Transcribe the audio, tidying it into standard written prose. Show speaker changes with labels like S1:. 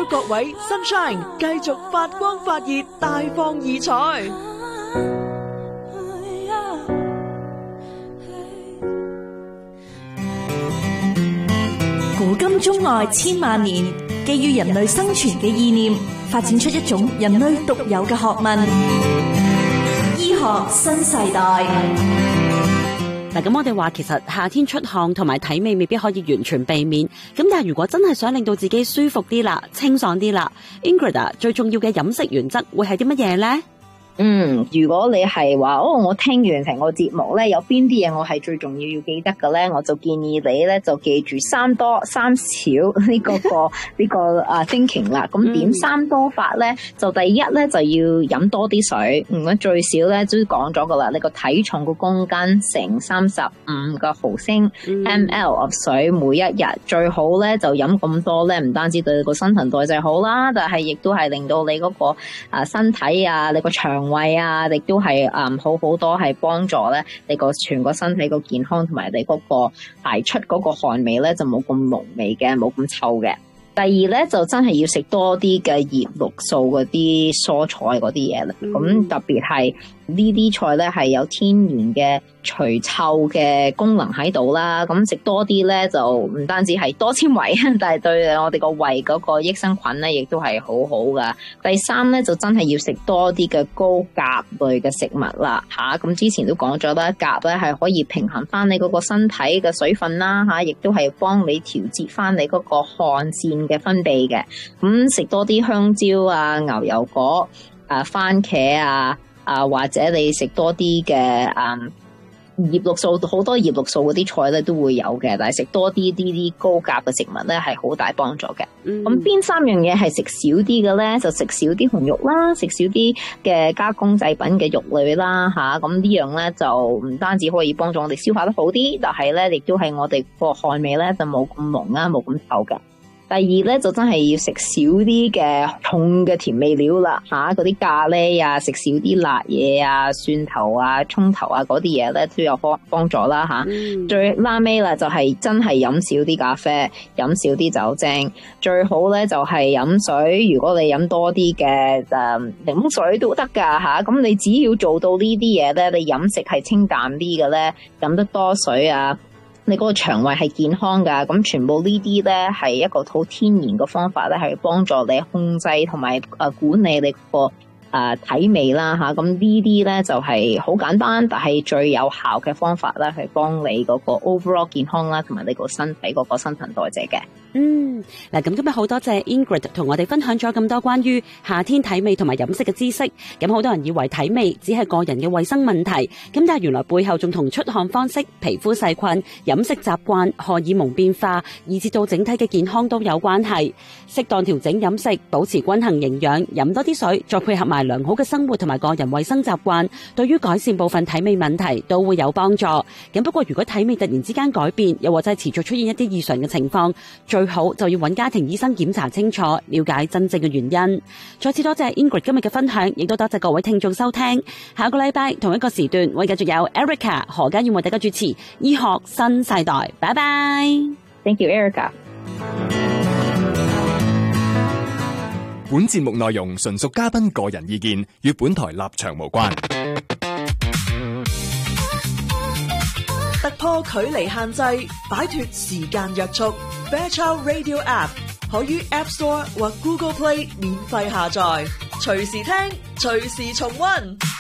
S1: 祝各位 Sunshine 繼續發光發熱，大放異彩。
S2: 古今中外千萬年，基於人類生存嘅意念，發展出一種人類獨有嘅學問——醫學新世代。
S3: 嗱，咁我哋話其實夏天出汗同埋體味未必可以完全避免，咁但係如果真係想令到自己舒服啲啦、清爽啲啦 ，Ingrid 最重要嘅飲食原則會係啲乜嘢呢？
S4: 如果你係話我聽完成個節目咧，有邊啲嘢我係最重要記得嘅咧，我就建議你咧就記住三多三少呢個thinking 啦。咁點三多法咧？就第一咧就要飲多啲水，最少咧都講咗噶啦，你個體重個公斤乘35個毫升 ml of 水每一日，最好咧就飲咁多咧，唔單止對你個新陳代謝好啦，但係亦都係令到你嗰個身體啊，你個腸胃啊，亦都係好多係幫助咧你個全個身體個健康，同埋你嗰個排出嗰個汗味咧就冇咁濃味嘅，冇咁臭嘅。第二咧就真係要食多啲嘅葉綠素嗰啲蔬菜嗰啲嘢啦，咁特別係呢啲菜咧係有天然嘅除臭嘅功能喺度啦，咁食多啲咧就唔單止係多纖維，但係對我哋個胃嗰個益生菌咧亦都係好好噶。第三咧就真係要食多啲嘅高鉀類嘅食物啦，咁之前都講咗啦，鉀咧係可以平衡翻你嗰個身體嘅水分啦，亦都係幫你調節翻你嗰個汗腺嘅分泌嘅。咁食多啲香蕉啊、牛油果啊、番茄啊，或者你食多啲嘅葉綠素，好多葉綠素嗰啲菜咧都會有嘅，但係食多啲高鉀嘅食物咧係好大幫助嘅。咁邊三樣嘢係食少啲嘅咧？就食少啲紅肉啦，食少啲嘅加工製品嘅肉類啦，咁呢樣咧就唔單止可以幫助我哋消化得好啲，但係咧亦都係我哋個汗味咧就冇咁濃啦，冇咁臭嘅。第二咧就真係要食少啲嘅重嘅甜味料啦，嗰啲咖喱啊，食少啲辣嘢啊、蒜頭啊、蔥頭啊嗰啲嘢咧都有幫助啦，最拉尾啦就係真係飲少啲咖啡，飲少啲酒精，最好咧就係飲水。如果你飲多啲嘅檸檬水都得噶，咁你只要做到呢啲嘢咧，你飲食係清淡啲嘅咧，飲得多水啊，你嗰個腸胃係健康噶，咁全部呢啲咧係一個好天然嘅方法咧，係幫助你控制同埋管理你個體味啦，咁呢啲咧就係好簡單，但係最有效嘅方法咧，係幫你嗰個 overall 健康啦，同埋你個身體嗰個新陳代謝嘅。
S3: 嗱，咁今日好多謝 Ingrid 同我哋分享咗咁多關於夏天體味同埋飲食嘅知識。咁好多人以為體味只係個人嘅衛生問題，咁但係原來背後仲同出汗方式、皮膚細菌、飲食習慣、荷爾蒙變化，以至到整體嘅健康都有關係。適當調整飲食，保持均衡營養，飲多啲水，再配合埋良好嘅生活同埋個人衛生習慣，對於改善部分體味問題都會有幫助。咁不過如果體味突然之間改變，又或者係持續出現一啲異常嘅情況，最好就要揾家庭醫生檢查清楚，了解真正嘅原因。再次多謝 Ingrid 今日嘅分享，亦都多謝各位聽眾收聽。下個禮拜同一個時段，會繼續有 Erica 何家燕為大家主持醫學新世代。拜拜。
S4: Thank you, Erica。
S5: 本節目內容純屬嘉賓個人意見，與本台立場無關。
S1: 突破距離限制，擺脫時間約束。Fairchild Radio App 可於 App Store 或 Google Play 免費下載，隨時聽，隨時重溫。